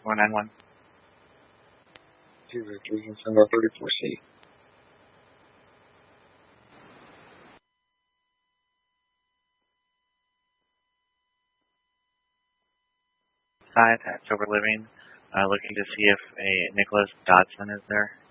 491. 2 victory, and send out 34C. Side, that's over living. Looking to see if a Nicholas Dodson is there.